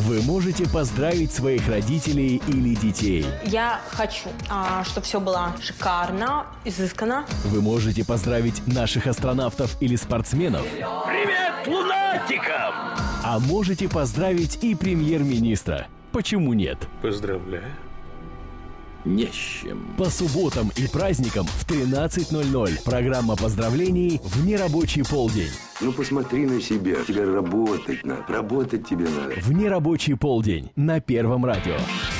Вы можете поздравить своих родителей или детей. Я хочу, чтобы все было шикарно, изысканно. Вы можете поздравить наших астронавтов или спортсменов. Привет, лунатикам! А можете поздравить и премьер-министра. Почему нет? Поздравляю. Не с чем. По субботам и праздникам в 13:00 программа поздравлений в нерабочий полдень. Ну посмотри на себя. Тебе работать надо. Работать тебе надо. В нерабочий полдень на Первом радио.